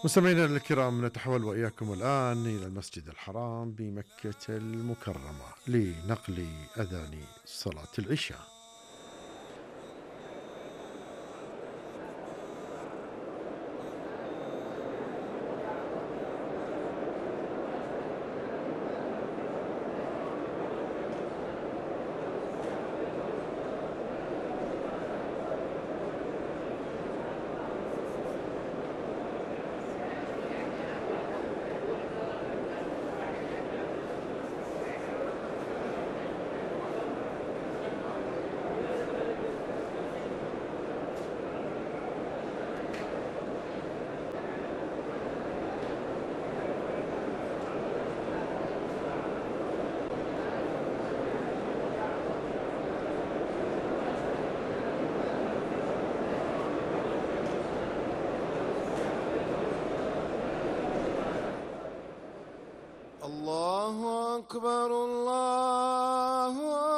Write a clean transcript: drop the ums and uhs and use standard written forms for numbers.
مستمعينا الكرام، نتحول وإياكم الآن إلى المسجد الحرام بمكة المكرمة لنقل أذان صلاة العشاء. الله أكبر الله